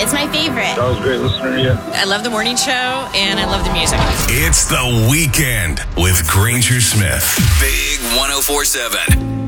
It's my favorite. I was a great listener, yeah. I love the morning show, and I love the music. It's The Weekend with Granger Smith. Big 104.7.